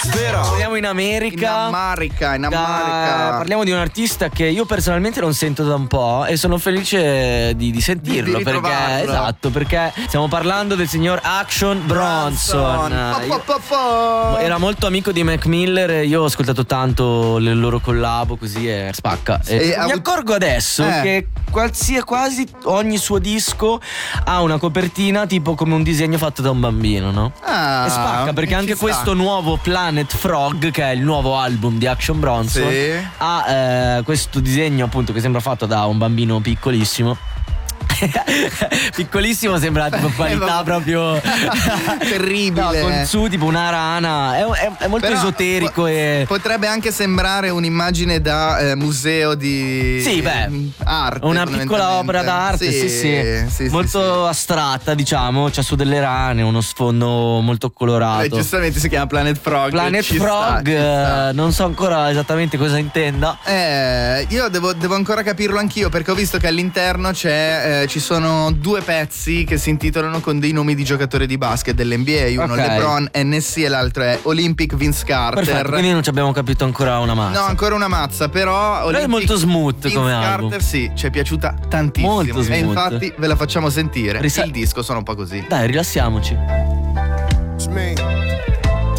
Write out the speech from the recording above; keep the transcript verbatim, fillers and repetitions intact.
Vero. Siamo in America. In America, in Da- America. Parliamo di un artista che io personalmente non sento da un po' e sono felice di, di sentirlo. Di- di perché ritrovarlo. esatto, perché stiamo parlando del signor Action Bronson. Po, Io- po, po, po. Era molto amico di Mac Miller e io ho ascoltato tanto le loro collabo così e spacca. E E mi ha avuto- accorgo adesso Eh. che qualsiasi, quasi ogni suo disco ha una copertina tipo come un disegno fatto da un bambino, no? Ah, e spacca perché ci anche sta. questo nuovo Planet Frog, che è il nuovo album di Action Bronson, Sì. ha eh, questo disegno appunto che sembra fatto da un bambino piccolissimo. Piccolissimo, sembra tipo qualità proprio Terribile. No, con su tipo una rana. È, è- è molto Però esoterico po- e potrebbe anche sembrare un'immagine da eh, museo di Sì, beh, arte. una piccola fondamentalmente. opera d'arte, sì, sì, sì, molto sì. astratta, diciamo. C'ha su delle rane, uno sfondo molto Eh, colorato. giustamente si chiama Planet Frog. Planet ci sta, Frog, ci sta. eh, non so ancora esattamente cosa intenda. Eh, io devo, devo ancora capirlo anch'io, perché ho visto che all'interno c'è, eh, ci sono due pezzi che si intitolano con dei nomi di giocatori di basket dell'N B A, uno Ok. LeBron N S e l'altro è Olympic Vince Carter. Perfetto, quindi non ci abbiamo capito ancora una mazza. No, ancora una mazza, però Olympic molto smooth Vince come Carter, album. sì, ci è piaciuta tantissimo. Molto E smooth. infatti ve la facciamo sentire. Risa- Il disco suona un po' così. Dai, rilassiamoci. It's me.